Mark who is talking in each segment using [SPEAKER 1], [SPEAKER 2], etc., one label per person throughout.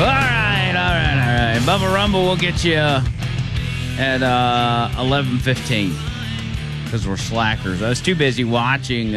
[SPEAKER 1] All right. Bubba Rumble will get you at 11:15 because we're slackers. I was too busy watching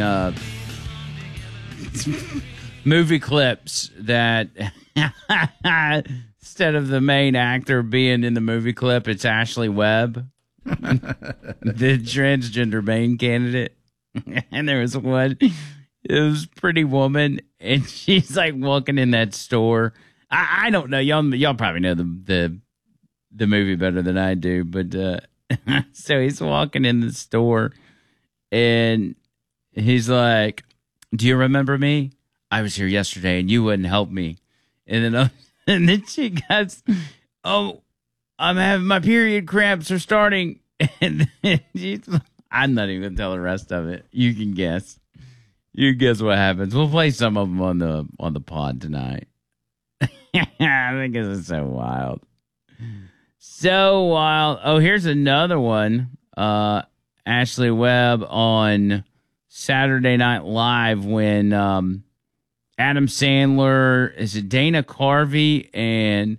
[SPEAKER 1] movie clips that instead of the main actor being in the movie clip, it's Ashley Webb, the transgender main candidate. And there was one, it was Pretty Woman, and she's like walking in that store. I don't know. Y'all probably know the movie better than I do, but so he's walking in the store and he's like, "Do you remember me? I was here yesterday and you wouldn't help me." And then she goes, "Oh, I'm having my period cramps are starting." And then I'm not even gonna tell the rest of it. You can guess. You guess what happens. We'll play some of them on the pod tonight. I think this is so wild. So wild. Oh, here's another one. Ashley Webb on Saturday Night Live when Adam Sandler, is it Dana Carvey and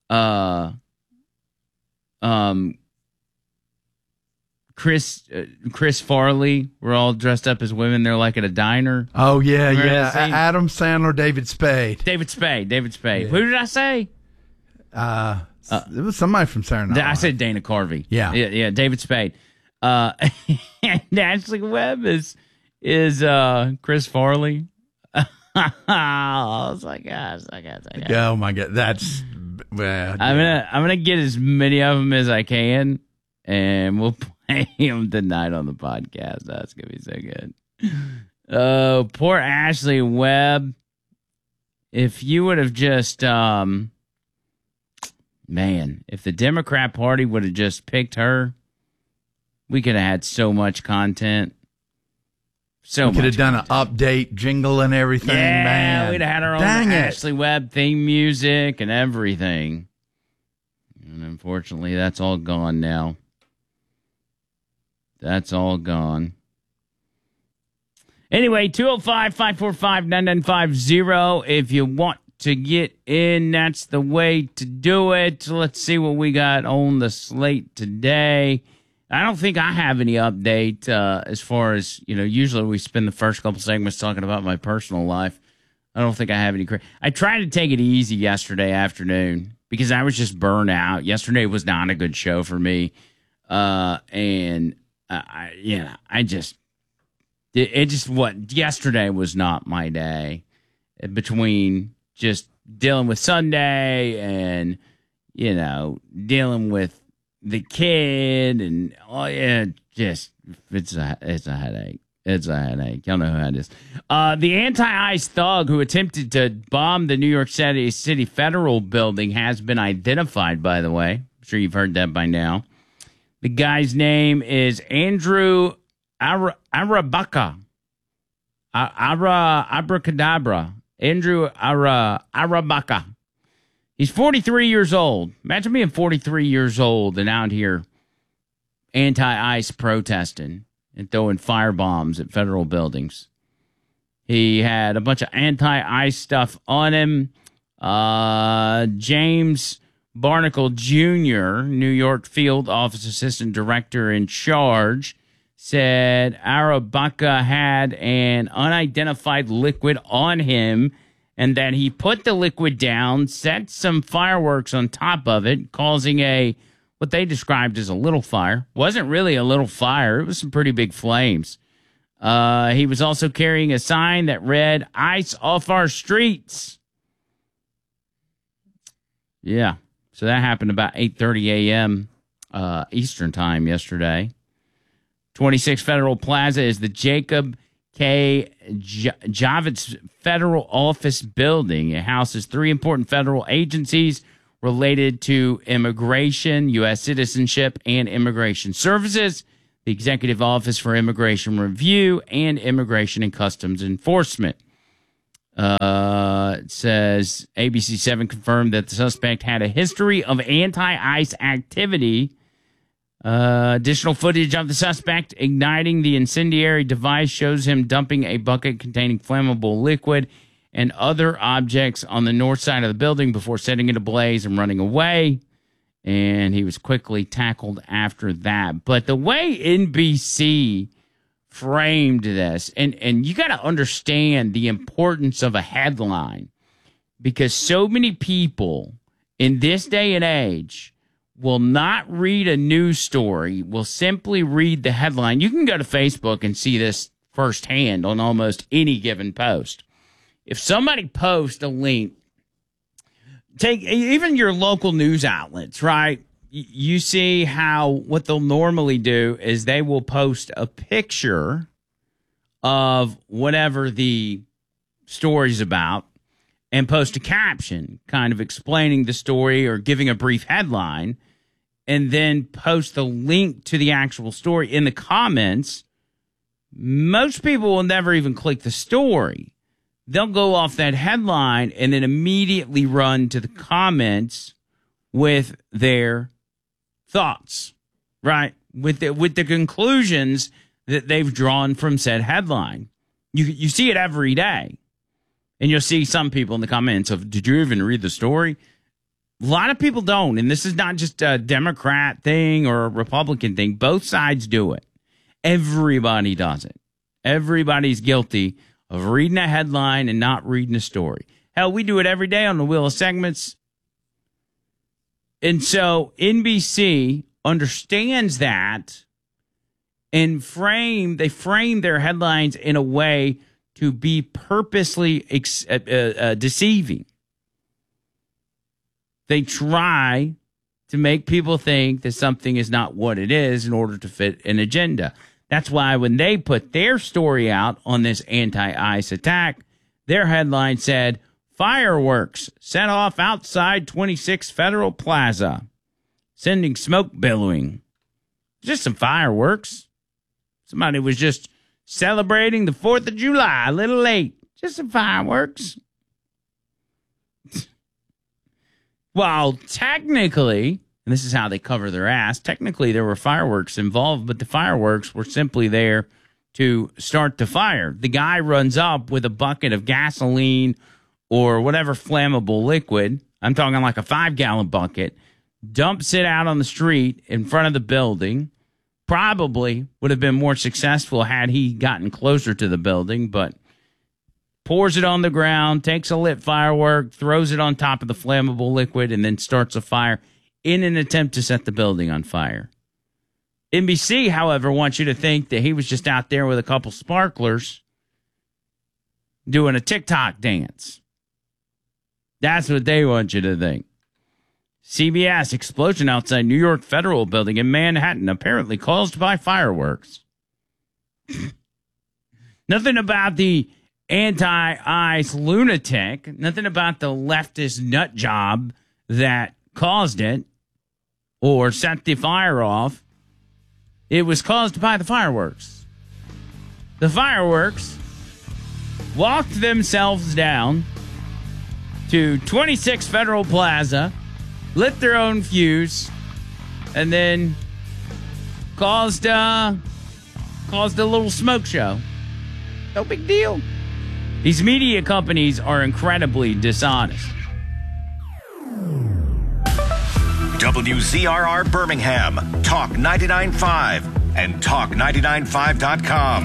[SPEAKER 1] Chris Farley were all dressed up as women. They're like at a diner.
[SPEAKER 2] Oh, yeah, yeah. Adam Sandler, David Spade.
[SPEAKER 1] David Spade.
[SPEAKER 2] Yeah.
[SPEAKER 1] Who did I say?
[SPEAKER 2] It was somebody from Saturday Night Live.
[SPEAKER 1] I said Dana Carvey.
[SPEAKER 2] Yeah,
[SPEAKER 1] David Spade. And Ashley Webb is Chris Farley. Oh my gosh!
[SPEAKER 2] Oh my God, that's. Well, yeah.
[SPEAKER 1] I'm gonna get as many of them as I can, and we'll play them tonight on the podcast. That's gonna be so good. Oh, poor Ashley Webb. If you would have just, if the Democrat Party would have just picked her, we could have had so much content. We could
[SPEAKER 2] have done an update jingle and everything.
[SPEAKER 1] Yeah,
[SPEAKER 2] man.
[SPEAKER 1] we'd have had our own Ashley Webb theme music and everything. And unfortunately, that's all gone now. That's all gone. Anyway, 205-545-9950. If you want to get in, that's the way to do it. Let's see what we got on the slate today. I don't think I have any update as far as, usually we spend the first couple segments talking about my personal life. I don't think I have any. I tried to take it easy yesterday afternoon because I was just burned out. Yesterday was not a good show for me. Yesterday was not my day between just dealing with Sunday and, dealing with the kid and it's a headache. It's a headache. Y'all know who that is. The anti-ICE thug who attempted to bomb the New York City Federal Building has been identified, by the way. I'm sure you've heard that by now. The guy's name is Andrew Arabaka. Abracadabra. Andrew Arabaka. He's 43 years old. Imagine being 43 years old and out here anti-ICE protesting and throwing firebombs at federal buildings. He had a bunch of anti-ICE stuff on him. James Barnacle Jr., New York Field Office Assistant Director in charge, said Arabaka had an unidentified liquid on him and that he put the liquid down, set some fireworks on top of it, causing what they described as a little fire. Wasn't really a little fire. It was some pretty big flames. He was also carrying a sign that read, "ICE off our streets." Yeah. So that happened about 8:30 a.m. Eastern time yesterday. 26 Federal Plaza is the Jacob K. Javits Federal Office Building. It houses three important federal agencies related to immigration, U.S. citizenship, and immigration services, the Executive Office for Immigration Review, and Immigration and Customs Enforcement. It says ABC7 confirmed that the suspect had a history of anti-ICE activity. Additional footage of the suspect igniting the incendiary device shows him dumping a bucket containing flammable liquid and other objects on the north side of the building before setting it ablaze and running away. And he was quickly tackled after that. But the way NBC framed this, and you got to understand the importance of a headline, because so many people in this day and age will not read a news story, will simply read the headline. You can go to Facebook and see this firsthand on almost any given post. If somebody posts a link, take even your local news outlets, right? You see how what they'll normally do is they will post a picture of whatever the story's about and post a caption kind of explaining the story or giving a brief headline, and then post the link to the actual story in the comments. Most people will never even click the story. They'll go off that headline and then immediately run to the comments with their thoughts, right? With the conclusions that they've drawn from said headline. You see it every day. And you'll see some people in the comments of, did you even read the story? A lot of people don't. And this is not just a Democrat thing or a Republican thing. Both sides do it. Everybody does it. Everybody's guilty of reading a headline and not reading a story. Hell, we do it every day on the Wheel of Segments. And so NBC understands that and they frame their headlines in a way to be purposely deceiving. They try to make people think that something is not what it is in order to fit an agenda. That's why when they put their story out on this anti-ICE attack, their headline said, "Fireworks set off outside 26 Federal Plaza, sending smoke billowing." Just some fireworks. Somebody was just celebrating the 4th of July a little late. Just some fireworks. Well, technically, and this is how they cover their ass, technically there were fireworks involved, but the fireworks were simply there to start the fire. The guy runs up with a bucket of gasoline or whatever flammable liquid. I'm talking like a 5-gallon bucket, dumps it out on the street in front of the building. Probably would have been more successful had he gotten closer to the building, but pours it on the ground, takes a lit firework, throws it on top of the flammable liquid, and then starts a fire in an attempt to set the building on fire. NBC, however, wants you to think that he was just out there with a couple sparklers doing a TikTok dance. That's what they want you to think. CBS, explosion outside New York Federal Building in Manhattan, apparently caused by fireworks. Nothing about the anti-ICE lunatic, nothing about the leftist nut job that caused it or set the fire off. It was caused by the fireworks. The fireworks walked themselves down to 26 Federal Plaza, lit their own fuse, and then caused a little smoke show. No big deal. These media companies are incredibly dishonest.
[SPEAKER 3] WZRR Birmingham, Talk 99.5 and Talk995.com.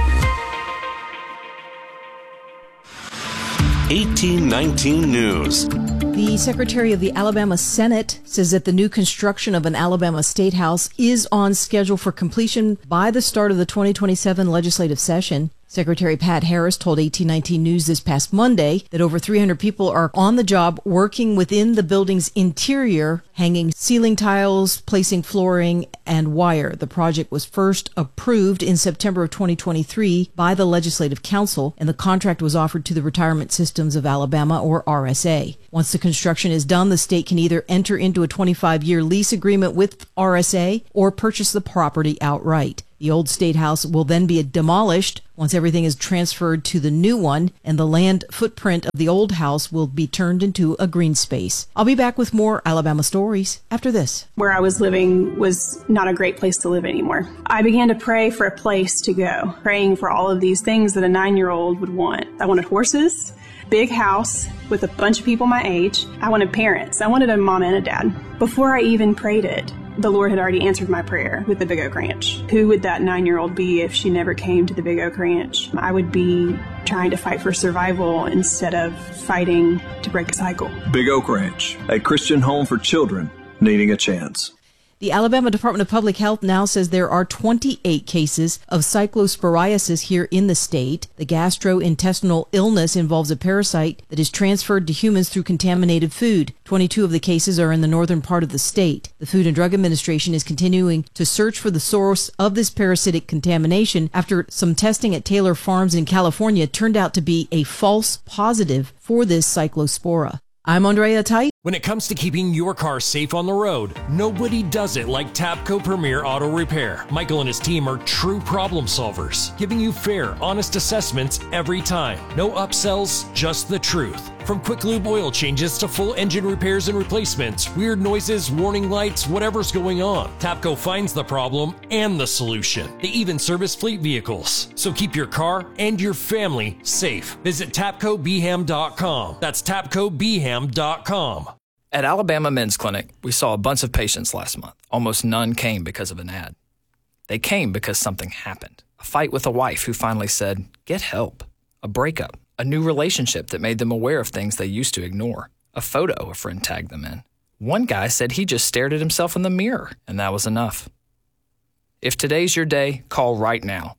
[SPEAKER 3] 1819 News.
[SPEAKER 4] The Secretary of the Alabama Senate says that the new construction of an Alabama State House is on schedule for completion by the start of the 2027 legislative session. Secretary Pat Harris told 1819 News this past Monday that over 300 people are on the job working within the building's interior, hanging ceiling tiles, placing flooring, and wire. The project was first approved in September of 2023 by the Legislative Council, and the contract was offered to the Retirement Systems of Alabama, or RSA. Once the construction is done, the state can either enter into a 25-year lease agreement with RSA or purchase the property outright. The old State House will then be demolished once everything is transferred to the new one, and the land footprint of the old house will be turned into a green space. I'll be back with more Alabama stories after this.
[SPEAKER 5] Where I was living was not a great place to live anymore. I began to pray for a place to go, praying for all of these things that a 9-year-old would want. I wanted horses. big house with a bunch of people my age. I wanted parents. I wanted a mom and a dad. Before I even prayed it, the Lord had already answered my prayer with the Big Oak Ranch. Who would that 9-year-old be if she never came to the Big Oak Ranch? I would be trying to fight for survival instead of fighting to break a cycle.
[SPEAKER 6] Big Oak Ranch, a Christian home for children needing a chance.
[SPEAKER 4] The Alabama Department of Public Health now says there are 28 cases of cyclosporiasis here in the state. The gastrointestinal illness involves a parasite that is transferred to humans through contaminated food. 22 of the cases are in the northern part of the state. The Food and Drug Administration is continuing to search for the source of this parasitic contamination after some testing at Taylor Farms in California turned out to be a false positive for this cyclospora. I'm Andrea Tight.
[SPEAKER 7] When it comes to keeping your car safe on the road, nobody does it like Tapco Premier Auto Repair. Michael and his team are true problem solvers, giving you fair, honest assessments every time. No upsells, just the truth. From quick lube oil changes to full engine repairs and replacements, weird noises, warning lights, whatever's going on, Tapco finds the problem and the solution. They even service fleet vehicles. So keep your car and your family safe. Visit TapcoBham.com. That's TapcoBham.com.
[SPEAKER 8] At Alabama Men's Clinic, we saw a bunch of patients last month. Almost none came because of an ad. They came because something happened. A fight with a wife who finally said, "Get help." A breakup. A new relationship that made them aware of things they used to ignore. A photo a friend tagged them in. One guy said he just stared at himself in the mirror, and that was enough. If today's your day, call right now.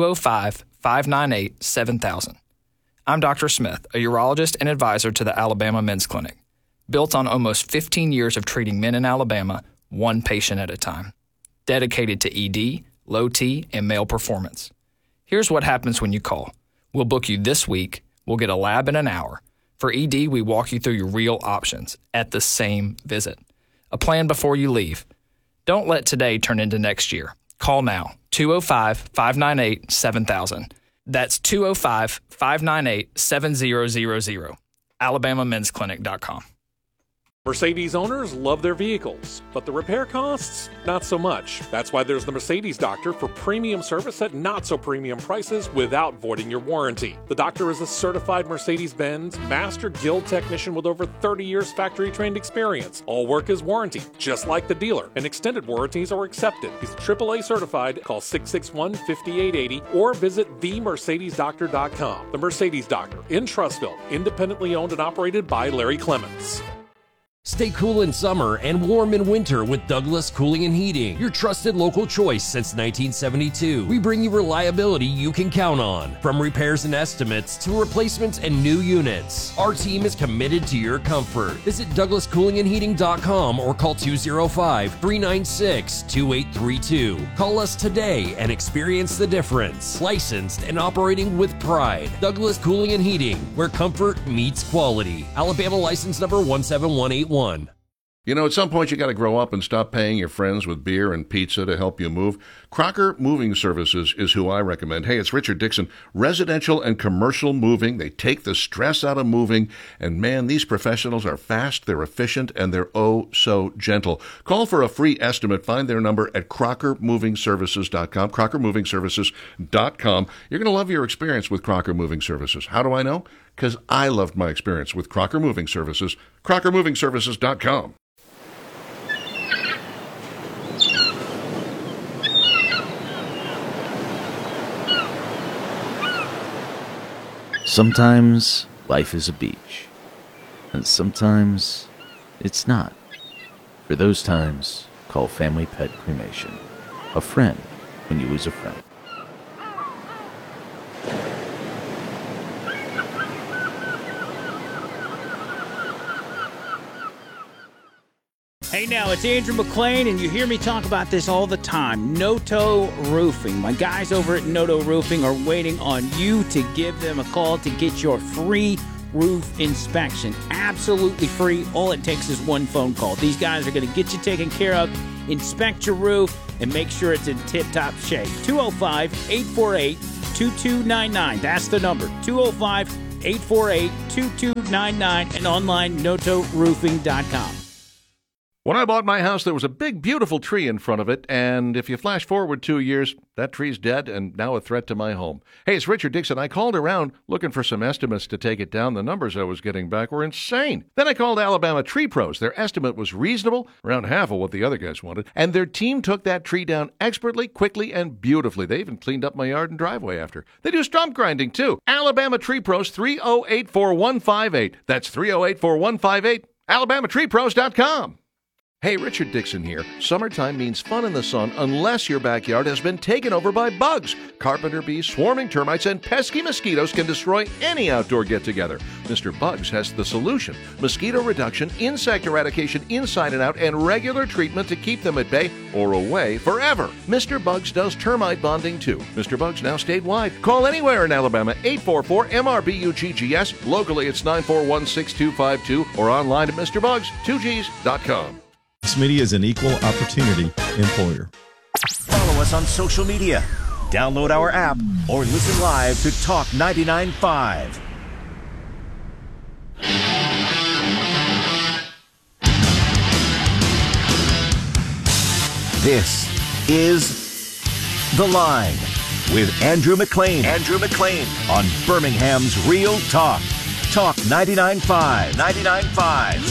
[SPEAKER 8] 205-598-7000. I'm Dr. Smith, a urologist and advisor to the Alabama Men's Clinic. Built on almost 15 years of treating men in Alabama, one patient at a time. Dedicated to ED, low T, and male performance. Here's what happens when you call. We'll book you this week. We'll get a lab in an hour. For ED, we walk you through your real options at the same visit. A plan before you leave. Don't let today turn into next year. Call now. 205-598-7000. That's 205-598-7000. AlabamaMen'sClinic.com.
[SPEAKER 9] Mercedes owners love their vehicles, but the repair costs, not so much. That's why there's the Mercedes Doctor for premium service at not so premium prices without voiding your warranty. The doctor is a certified Mercedes-Benz Master Guild technician with over 30 years factory trained experience. All work is warranted, just like the dealer, and extended warranties are accepted. He's AAA certified. Call 661-5880 or visit themercedesdoctor.com. The Mercedes Doctor in Trussville, independently owned and operated by Larry Clements.
[SPEAKER 7] Stay cool in summer and warm in winter with Douglas Cooling and Heating, your trusted local choice since 1972. We bring you reliability you can count on, from repairs and estimates to replacements and new units. Our team is committed to your comfort. Visit DouglasCoolingandHeating.com or call 205-396-2832. Call us today and experience the difference. Licensed and operating with pride. Douglas Cooling and Heating, where comfort meets quality. Alabama license number 17181.
[SPEAKER 10] You know, at some point you got to grow up and stop paying your friends with beer and pizza to help you move. Crocker Moving Services is who I recommend. Hey, it's Richard Dixon. Residential and commercial moving. They take the stress out of moving. And man, these professionals are fast, they're efficient, and they're oh so gentle. Call for a free estimate. Find their number at CrockerMovingServices.com, CrockerMovingServices.com. You're going to love your experience with Crocker Moving Services. How do I know? Because I loved my experience with Crocker Moving Services. CrockerMovingServices.com.
[SPEAKER 11] Sometimes life is a beach, and sometimes it's not. For those times, call Family Pet Cremation. A friend when you lose a friend.
[SPEAKER 1] Hey now, it's Andrew McClain, and you hear me talk about this all the time. Noto Roofing. My guys over at Noto Roofing are waiting on you to give them a call to get your free roof inspection. Absolutely free. All it takes is one phone call. These guys are going to get you taken care of, inspect your roof, and make sure it's in tip-top shape. 205-848-2299. That's the number. 205-848-2299 and online, notoroofing.com.
[SPEAKER 10] When I bought my house, there was a big, beautiful tree in front of it, and if you flash forward 2 years, that tree's dead and now a threat to my home. Hey, it's Richard Dixon. I called around looking for some estimates to take it down. The numbers I was getting back were insane. Then I called Alabama Tree Pros. Their estimate was reasonable, around half of what the other guys wanted, and their team took that tree down expertly, quickly, and beautifully. They even cleaned up my yard and driveway after. They do stump grinding, too. Alabama Tree Pros, 308-4158. That's 308-4158. AlabamaTreePros.com. Hey, Richard Dixon here. Summertime means fun in the sun unless your backyard has been taken over by bugs. Carpenter bees, swarming termites, and pesky mosquitoes can destroy any outdoor get-together. Mr. Bugs has the solution. Mosquito reduction, insect eradication inside and out, and regular treatment to keep them at bay or away forever. Mr. Bugs does termite bonding too. Mr. Bugs now statewide. Call anywhere in Alabama, 844-MRBUGGS. Locally, it's 941-6252 or online at MrBugs2Gs.com.
[SPEAKER 12] Smitty is an equal opportunity employer.
[SPEAKER 3] Follow us on social media. Download our app or listen live to Talk 99.5. This is The Line with Andrew McLean. Andrew McLean on Birmingham's Real Talk. Talk 99.5. 99.5.